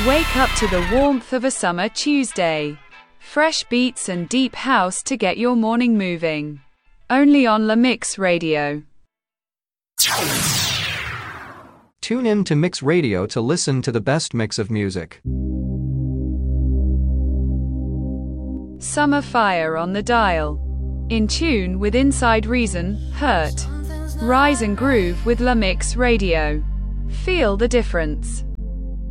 Wake up to the warmth of a summer Tuesday. Fresh beats and deep house to get your morning moving. Only on La Mix Radio. Tune in to Mix Radio to listen to the best mix of music. Summer Fire on the dial. In tune with Inside Reason, Hurt. Rise and groove with La Mix Radio. Feel the difference.